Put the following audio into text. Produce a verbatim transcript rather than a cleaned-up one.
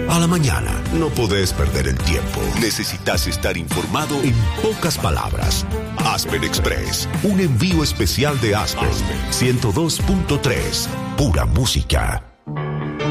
A la mañana no podés perder el tiempo. Necesitas estar informado en pocas palabras. Aspen Express, un envío especial de Aspen. ciento dos punto tres, pura música.